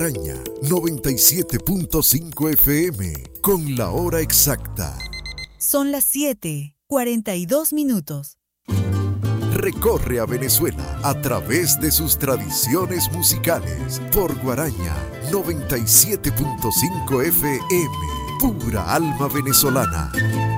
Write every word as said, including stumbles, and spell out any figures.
Guaraña noventa y siete punto cinco F M con la hora exacta. Son las siete, cuarenta y dos minutos. Recorre a Venezuela a través de sus tradiciones musicales por Guaraña noventa y siete punto cinco F M. Pura alma venezolana.